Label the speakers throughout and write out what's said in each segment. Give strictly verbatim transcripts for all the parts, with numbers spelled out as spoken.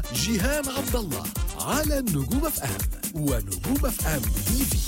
Speaker 1: جيهان عبد الله على نجوم اف ام ونجوم اف ام تي في.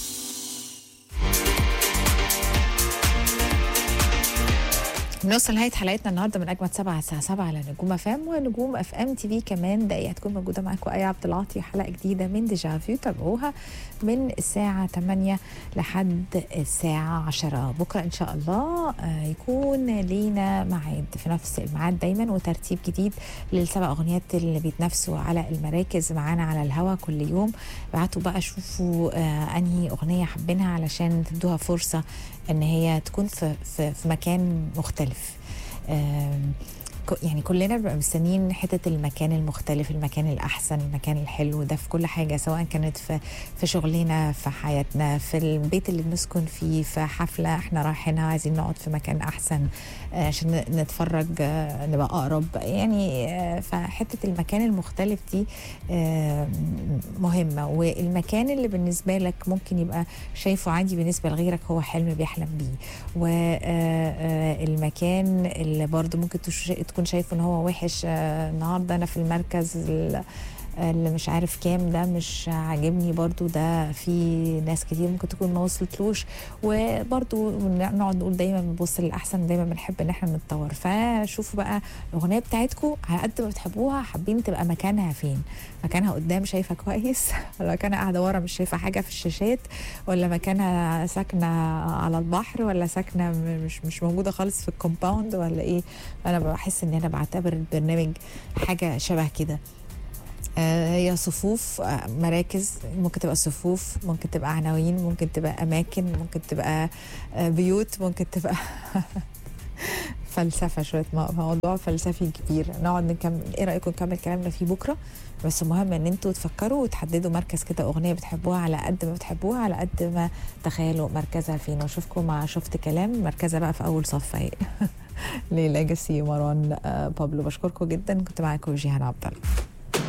Speaker 2: نوصل نهاية حلقتنا النهارده من أجمد سبعة الساعة سبعة على نجوم اف ام ونجوم اف ام تي في. كمان دقيقة هتكون موجودة معاكم آية عبد العاطي، حلقة جديدة من ديجافيو تابعوها من الساعة ثمانية لحد الساعة عشرة بكرة إن شاء الله. يكون لينا ميعاد في نفس الميعاد دايما وترتيب جديد للسبع أغنيات اللي بيتنافسوا على المراكز معانا على الهوا كل يوم. بعتوا بقى شوفوا أنهي أغنية حابينها علشان تدوها فرصة ان هي تكون في في, في مكان مختلف. يعني كلنا بنبقى مستنيين حته المكان المختلف، المكان الاحسن، المكان الحلو ده في كل حاجه، سواء كانت في في شغلنا، في حياتنا، في البيت اللي بنسكن فيه، في حفله احنا رايحينها عايزين نقعد في مكان احسن عشان نتفرج نبقى اقرب. يعني فحته المكان المختلف دي مهمه، والمكان اللي بالنسبه لك ممكن يبقى شايفه عادي بالنسبه لغيرك هو حلم بيحلم بيه، والمكان اللي برضو ممكن تكون شايفه ان هو وحش. النهارده انا في المركز اللي مش عارف كام ده مش عاجبني، برضو ده في ناس كتير ممكن تكون ما وصلتلوش. وبرضو نقعد نقول دايما بنبص للاحسن، دايما بنحب ان احنا نتطور. فشوفوا بقى الاغنيه بتاعتكم على قد ما بتحبوها حابين تبقى مكانها فين، مكانها قدام شايفه كويس، ولا مكانها قاعده ورا مش شايفه حاجه في الشاشات، ولا مكانها ساكنه على البحر، ولا ساكنه مش مش موجوده خالص في الكومباوند، ولا ايه. انا بحس ان انا بعتبر البرنامج حاجه شبه كده. هي صفوف مراكز، ممكن تبقى صفوف، ممكن تبقى عناوين، ممكن تبقى أماكن، ممكن تبقى بيوت، ممكن تبقى فلسفة شوية، موضوع فلسفي كبير. نقعد نكمل، ايه رأيكم نكمل كلامنا فيه بكرة؟ بس مهم ان انتوا تفكروا وتحددوا مركز كده أغنية بتحبوها على قد ما بتحبوها، على قد ما تخيلوا مركزها فين. واشوفكم مع شفت كلام مركزها بقى في أول صف اهي ليجاسي مروان بابلو. بشكركم جدا، كنت معاكم جيهان عبد الله.